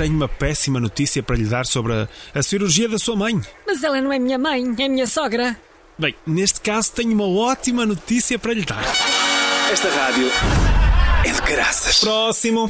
tenho uma péssima notícia para lhe dar sobre a cirurgia da sua mãe. Mas ela não é minha mãe, é minha sogra. Bem, neste caso tenho uma ótima notícia para lhe dar. Esta rádio é de caraças. Próximo.